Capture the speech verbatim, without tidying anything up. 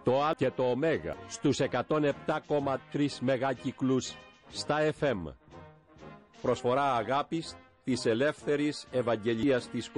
το Α και το Ω στους εκατόν επτά κόμμα τρία μεγάκυκλους στα εφ εμ. Προσφορά αγάπης της ελεύθερης Ευαγγελίας της